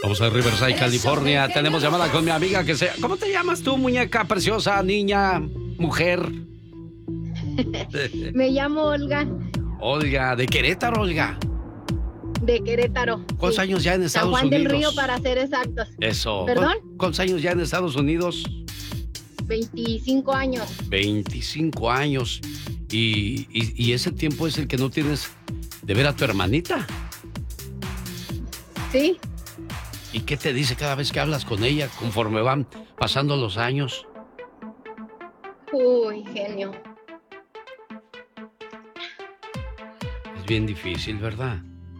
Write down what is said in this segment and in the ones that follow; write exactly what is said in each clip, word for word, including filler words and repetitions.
Vamos a Riverside, California. Tenemos llamada con mi amiga que se... ¿Cómo te llamas tú, muñeca preciosa, niña, mujer? Me llamo Olga. Olga, ¿de Querétaro, Olga? De Querétaro. ¿Cuántos sí. años ya en Estados San Juan Unidos? del Río, para ser exactos. Eso. ¿Perdón? ¿Cuántos años ya en Estados Unidos? veinticinco años. veinticinco años. Y, y, y ese tiempo es el que no tienes de ver a tu hermanita. Sí. ¿Y qué te dice cada vez que hablas con ella conforme van pasando los años? Uy, genio. Es bien difícil, ¿verdad?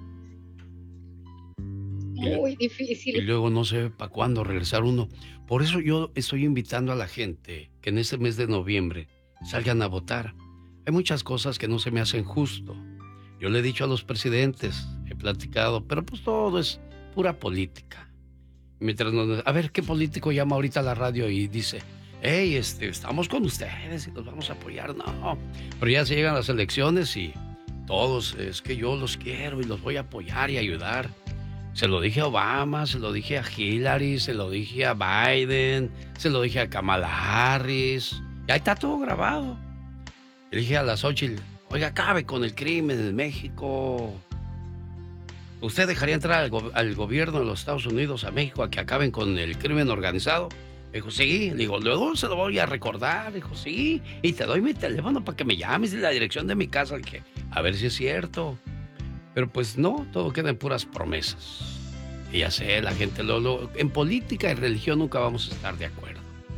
Muy difícil. Y luego no sé para cuándo regresar uno. Por eso yo estoy invitando a la gente que en este mes de noviembre salgan a votar. Hay muchas cosas que no se me hacen justo. Yo le he dicho a los presidentes, he platicado, pero pues todo es pura política. Mientras nos... A ver, ¿qué político llama ahorita a la radio y dice, hey, este, estamos con ustedes y los vamos a apoyar? No, pero ya se llegan las elecciones y todos, es que yo los quiero y los voy a apoyar y ayudar. Se lo dije a Obama, se lo dije a Hillary, se lo dije a Biden, se lo dije a Kamala Harris. Y ahí está todo grabado. Le dije a la Xochitl, oiga, acabe con el crimen en México. ¿Usted dejaría entrar al, go al gobierno de los Estados Unidos a México a que acaben con el crimen organizado? Dijo, sí. Le digo, luego se lo voy a recordar. Dijo, sí. Y te doy mi teléfono para que me llames y la dirección de mi casa. Que, a ver si es cierto. Pero pues no, todo queda en puras promesas. Y ya sé, la gente, lo, lo, en política y religión nunca vamos a estar de acuerdo.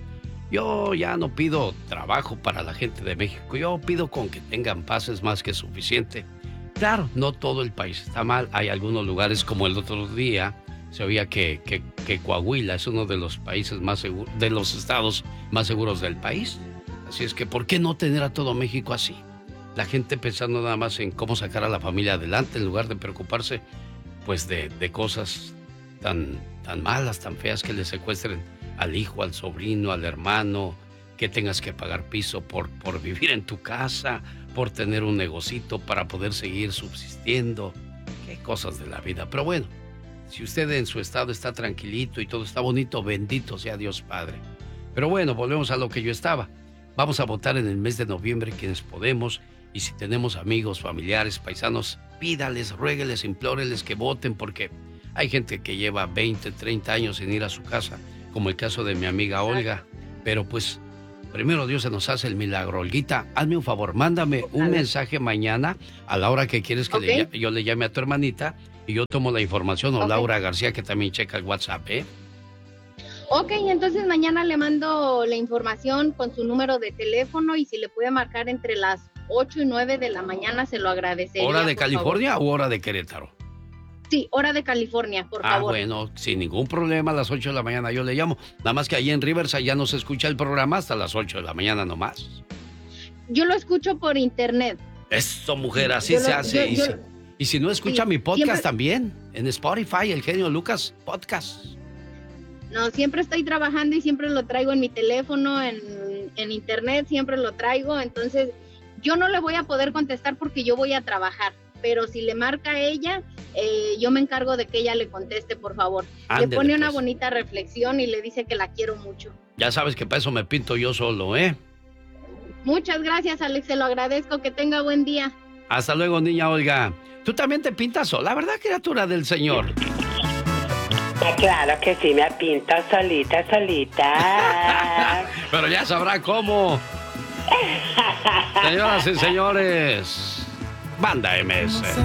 Yo ya no pido trabajo para la gente de México. Yo pido con que tengan paz, es más que suficiente. Claro, no todo el país está mal. Hay algunos lugares, como el otro día, se oía que, que, que Coahuila es uno de los países más seguros, de los estados más seguros del país. Así es que, ¿por qué no tener a todo México así? La gente pensando nada más en cómo sacar a la familia adelante, en lugar de preocuparse, pues, de, de cosas tan, tan malas, tan feas, que le secuestren al hijo, al sobrino, al hermano, que tengas que pagar piso por, por vivir en tu casa, por tener un negocito para poder seguir subsistiendo. Qué cosas de la vida. Pero bueno, si usted en su estado está tranquilito y todo está bonito, bendito sea Dios Padre. Pero bueno, volvemos a lo que yo estaba. Vamos a votar en el mes de noviembre quienes podemos. Y si tenemos amigos, familiares, paisanos, pídales, ruégueles, implóreles que voten, porque hay gente que lleva veinte, treinta años sin ir a su casa, como el caso de mi amiga Olga. Pero pues, primero Dios se nos hace el milagro. Olguita, hazme un favor, mándame un mensaje mañana a la hora que quieres que okay. le, yo le llame a tu hermanita y yo tomo la información, o okay. Laura García, que también checa el WhatsApp, ¿eh? Ok, entonces mañana le mando la información con su número de teléfono y si le puede marcar entre las ocho y nueve de la mañana, se lo agradecería. ¿Hora de California favor. o hora de Querétaro? Sí, hora de California, por ah, favor. Ah, bueno, sin ningún problema, a las ocho de la mañana yo le llamo. Nada más que allí en Riverside ya no se escucha el programa hasta las ocho de la mañana nomás. Yo lo escucho por internet. Eso, mujer, así yo se lo, hace. Yo, y, yo, si, y si no escucha sí, mi podcast siempre... también, en Spotify, El Genio Lucas Podcast. No, siempre estoy trabajando y siempre lo traigo en mi teléfono, en, en internet, siempre lo traigo. Entonces, yo no le voy a poder contestar porque yo voy a trabajar. Pero si le marca a ella, eh, yo me encargo de que ella le conteste, por favor. Ándele, le pone una pues. bonita reflexión y le dice que la quiero mucho. Ya sabes que para eso me pinto yo solo, ¿eh? Muchas gracias, Alex, se lo agradezco. Que tenga buen día. Hasta luego, niña Olga. Tú también te pintas sola, ¿verdad, criatura del Señor? Claro que sí, me pinto solita, solita. Pero ya sabrá cómo. Señoras y señores, Banda M S.